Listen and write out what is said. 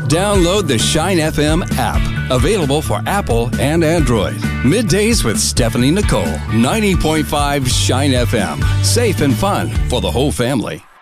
Download the Shine FM app, available for Apple and Android. Middays with Stephanie Nicole, 90.5 Shine FM. Safe and fun for the whole family.